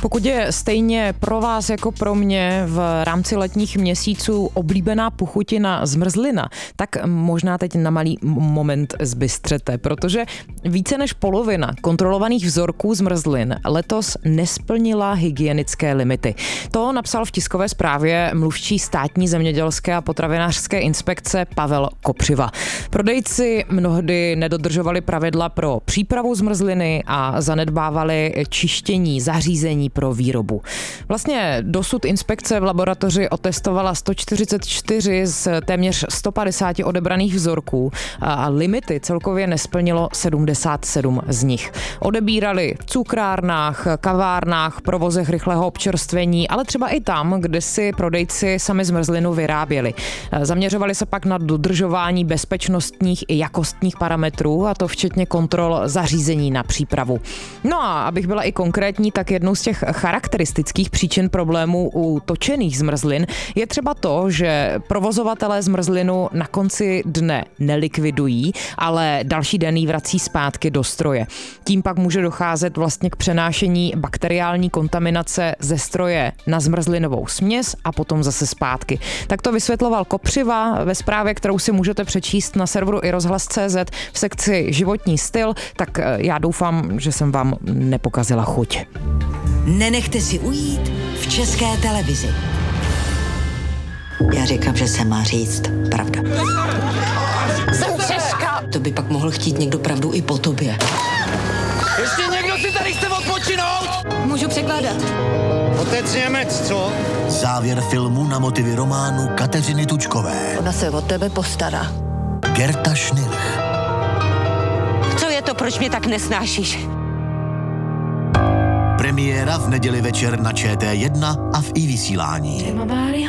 Pokud je stejně pro vás jako pro mě v rámci letních měsíců oblíbená puchutina zmrzlina, tak možná teď na malý moment zbystřete, protože více než polovina kontrolovaných vzorků zmrzlin letos nesplnila hygienické limity. To napsal v tiskové zprávě mluvčí státní zemědělské a potravinářské inspekce Pavel Kopřiva. Prodejci mnohdy nedodržovali pravidla pro přípravu zmrzliny a zanedbávali čištění zařízení pro výrobu. Vlastně dosud inspekce v laboratoři otestovala 144 z téměř 150 odebraných vzorků a limity celkově nesplnilo 77 z nich. Odebírali v cukrárnách, kavárnách, provozech rychlého občerstvení, ale třeba i tam, kde si prodejci sami zmrzlinu vyráběli. Zaměřovali se pak na dodržování bezpečnostních i jakostních parametrů, a to včetně kontrol zařízení na přípravu. No a abych byla i konkrétní, tak jednou z těch charakteristických příčin problémů u točených zmrzlin je třeba to, že provozovatelé zmrzlinu na konci dne nelikvidují, ale další den ji vrací zpátky do stroje. Tím pak může docházet vlastně k přenášení bakteriální kontaminace ze stroje na zmrzlinovou směs a potom zase zpátky. Tak to vysvětloval Kopřiva ve zprávě, kterou si můžete přečíst na serveru iRozhlas.cz v sekci Životní styl, tak já doufám, že jsem vám nepokazila chuť. Nenechte si ujít v České televizi. Já říkám, že se má říct pravda. Jsem Češka! To by pak mohl chtít někdo pravdu i po tobě. Ještě někdo si tady chce odpočinout? Můžu překládat. Otec Němec, co? Závěr filmu na motivy románu Kateřiny Tučkové. Ona se o tebe postará. Gerta Schnirch. Co je to, proč mě tak nesnášíš? Premiéra v neděli večer na ČT1 a v iVysílání.